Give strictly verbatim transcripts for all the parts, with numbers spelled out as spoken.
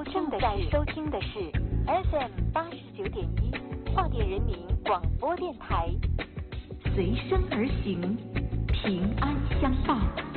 收听的是收听的是 F M 八十九点一华电人民广播电台，随声而行，平安相伴。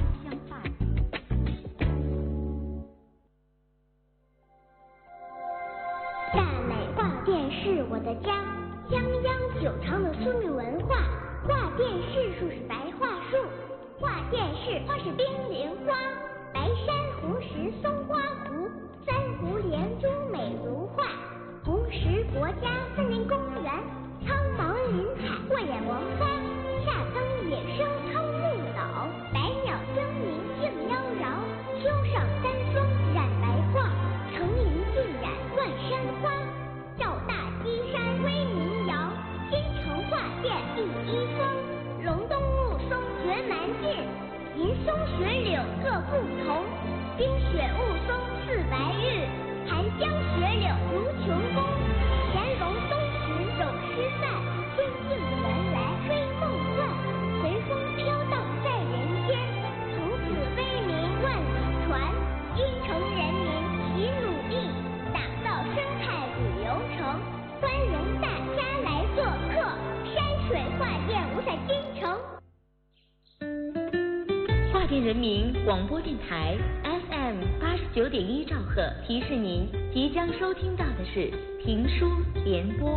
大美画店是我的家，泱泱久长的村民文化。画店是树是白桦树，画店是花是冰莲花，白珊瑚石松花湖，三湖连珠美如画，红石国家森林公园，苍茫林海过眼王发，夏耕野生超牧岛，百鸟争鸣竞妖娆，秋上丹枫染白桦，层林尽染乱山花，照大基山威民谣，新城画店第一峰，隆冬雾凇绝蛮劲，银松雪柳各不同，冰雪雾凇似白玉，寒江雪柳如琼宫，乾隆东巡走诗范，仙境原来追梦幻，随风飘荡在人间，从此威名万里传，京城人民齐努力，打造生态旅游城，欢迎大家来做客，山水画店无在京城。 华电人民广播电台 F M 八十九点一兆赫提示您，即将收听到的是评书联播。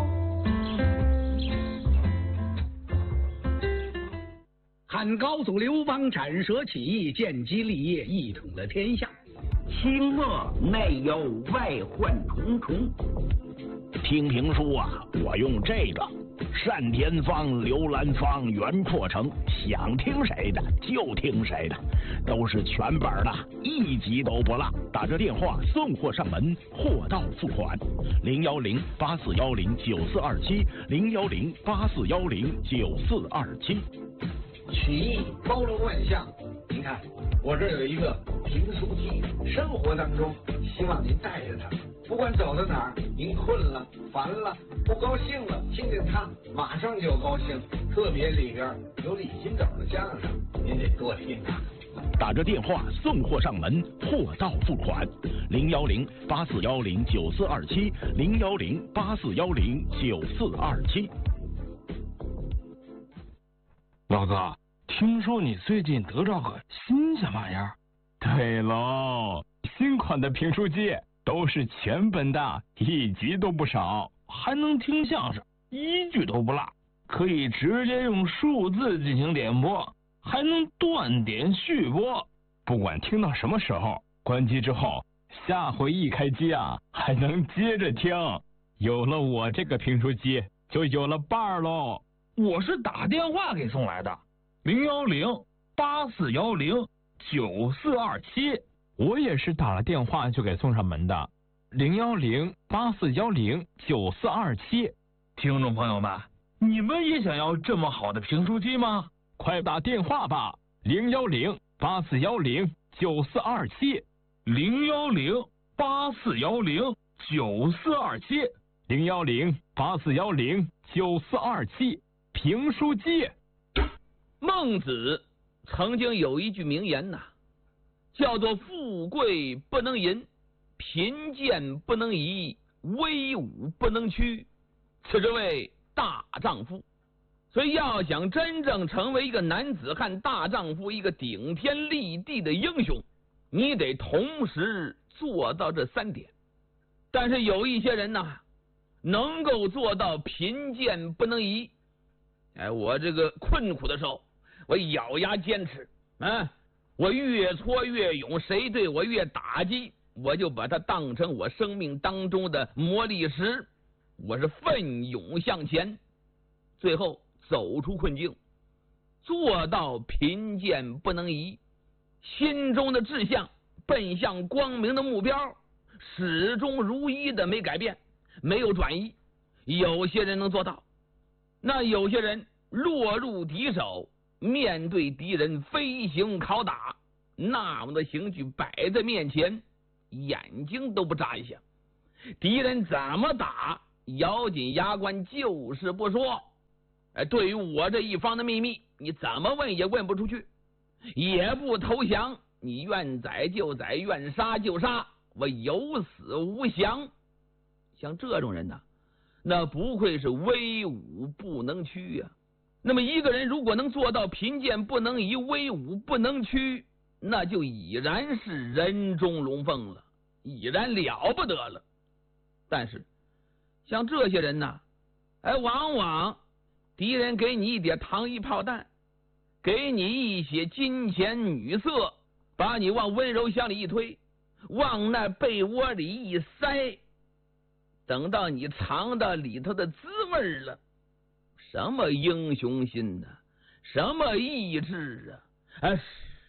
汉高祖刘邦斩蛇起义，建基立业，一统了天下。 清末内忧外患重重。听评书啊，我用这个单田芳、刘兰芳、袁阔成，想听谁的就听谁的，都是全本的，一集都不落。打这电话送货上门，货到付款。零幺零八四幺零九四二七，零幺零八四幺零九四二七。 曲艺包罗万象，您看我这有一个评书机，生活当中希望您带着它，不管走到哪儿，您困了、烦了、不高兴了，听见它马上就高兴。特别里边有李金斗的相声，您得多听它。 打着电话送货上门，货到付款。零幺零八四幺零九四二七，零幺零八四幺零九四二七。 老哥，听说你最近得着个新鲜玩意儿？ 对喽，新款的评书机都是全本的，一集都不少， 还能听相声，一句都不落，可以直接用数字进行点播，还能断点续播。 不管听到什么时候，关机之后，下回一开机啊，还能接着听。有了我这个评书机，就有了伴儿喽。 我是打电话给送来的，零幺零八四幺零九四二七。 我也是打了电话就给送上门的，零幺零八四幺零九四二七。 听众朋友们，你们也想要这么好的评书机吗？ 快打电话吧，零幺零八四幺零九四二七， 零幺零八四幺零九四二七， 零幺零八四幺零九四二七。评书机。 孟子曾经有一句名言呐，叫做富贵不能淫，贫贱不能移，威武不能屈，此之谓大丈夫。所以要想真正成为一个男子汉大丈夫，一个顶天立地的英雄，你得同时做到这三点。但是有一些人呐，能够做到贫贱不能移。哎，我这个困苦的时候，我咬牙坚持啊，我越挫越勇，谁对我越打击，我就把它当成我生命当中的磨砺石，我是奋勇向前，最后走出困境，做到贫贱不能移，心中的志向奔向光明的目标始终如一的没改变，没有转移。有些人能做到，那有些人落入敌手，面对敌人飞行拷打，那么的刑具摆在面前，眼睛都不眨一下，敌人怎么打，咬紧牙关就是不说。哎，对于我这一方的秘密，你怎么问也问不出去，也不投降，你愿宰就宰，愿杀就杀， 我有死无降。像这种人呐、啊，那不愧是威武不能屈呀、啊。那么一个人如果能做到贫贱不能移，威武不能屈，那就已然是人中龙凤了，已然了不得了。但是像这些人呐，哎，往往敌人给你一点糖衣炮弹，给你一些金钱女色，把你往温柔乡里一推，往那被窝里一塞，等到你尝到里头的滋味了，什么英雄心呢、啊？什么意志啊？哎，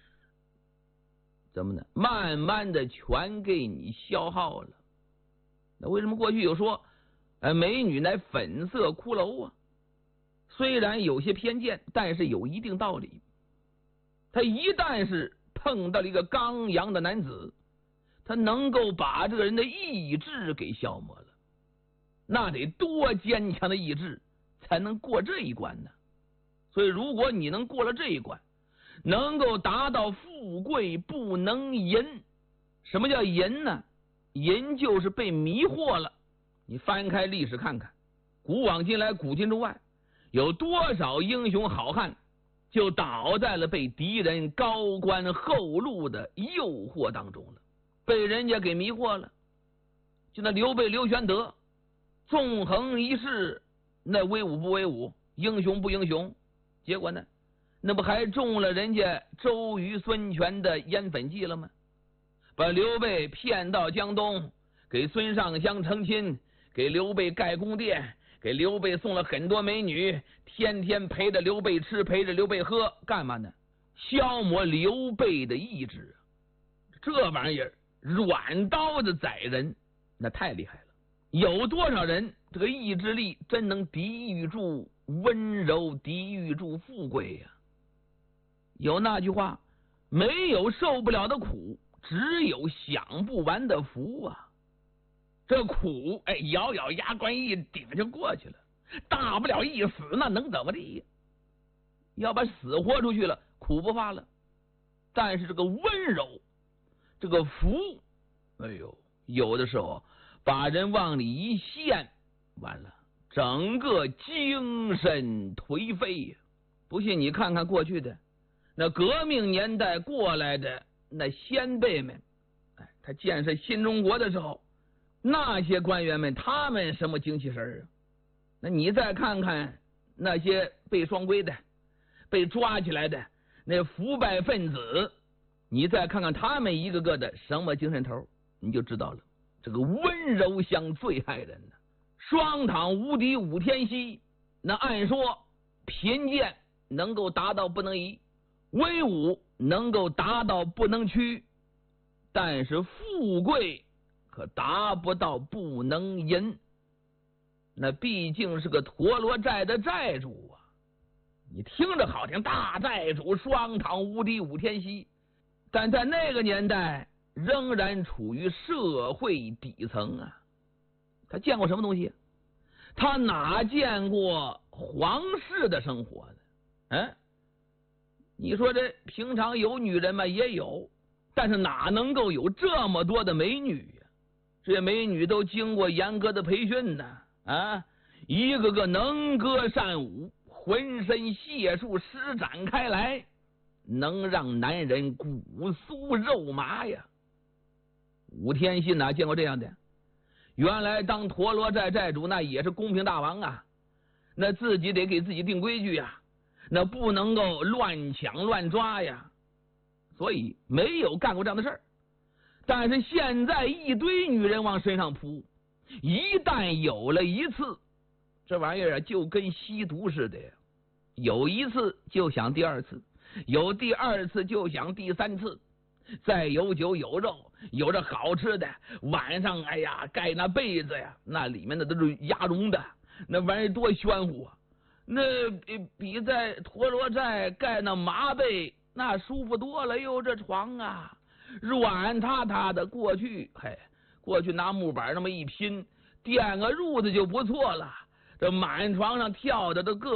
怎么呢？慢慢的全给你消耗了。那为什么过去有说，呃，美女乃粉色骷髅啊？虽然有些偏见，但是有一定道理。他一旦是碰到了一个刚阳的男子，他能够把这个人的意志给消磨了。那得多坚强的意志才能过这一关呢？所以如果你能过了这一关，能够达到富贵不能淫。什么叫淫呢？淫就是被迷惑了。你翻开历史看看，古往今来，古今中外，有多少英雄好汉就倒在了被敌人高官厚禄的诱惑当中了，被人家给迷惑了。就那刘备刘玄德，纵横一世，那威武不威武，英雄不英雄，结果呢，那不还中了人家周瑜孙权的烟粉计了吗？把刘备骗到江东，给孙尚香成亲，给刘备盖宫殿，给刘备送了很多美女，天天陪着刘备吃，陪着刘备喝，干嘛呢？消磨刘备的意志。这玩意儿软刀子宰人，那太厉害了。有多少人这个意志力真能抵御住温柔，抵御住富贵呀、啊？有那句话，没有受不了的苦，只有享不完的福啊。这苦，哎，咬咬牙关一顶就过去了，大不了一死，那能怎么地呀？要把死活出去了，苦不怕了。但是这个温柔，这个福，哎呦，有的时候把人往里一陷，完了，整个精神颓废呀。不信你看看过去的那革命年代过来的那先辈们，哎，他建设新中国的时候，那些官员们，他们什么精气神啊？那你再看看那些被双规的、被抓起来的那腐败分子，你再看看他们一个个的什么精神头，你就知道了。这个温柔乡最害人呢。双躺无敌五天息，那按说贫贱能够达到不能移，威武能够达到不能屈，但是富贵可达不到不能淫。那毕竟是个陀螺债的债主啊，你听着好听，大债主双躺无敌五天息，但在那个年代仍然处于社会底层啊。他见过什么东西？他哪见过皇室的生活呢？嗯，你说这平常有女人吗？也有，但是哪能够有这么多的美女呀、啊？这些美女都经过严格的培训呢，啊，一个个能歌善舞，浑身解数施展开来，能让男人骨酥肉麻呀。武天信哪见过这样的？原来当陀螺债债主那也是公平大王啊，那自己得给自己定规矩呀，那不能够乱抢乱抓呀，所以没有干过这样的事儿。但是现在一堆女人往身上扑，一旦有了一次，这玩意儿就跟吸毒似的呀，有一次就想第二次，有第二次就想第三次，再有酒有肉，有着好吃的，晚上哎呀盖那被子呀，那里面的都是鸭绒的，那玩意儿多玄乎啊，那比在陀螺寨盖那麻被那舒服多了哟。这床啊软塌塌的，过去嘿，过去拿木板那么一拼，垫个褥子就不错了，这满床上跳的都各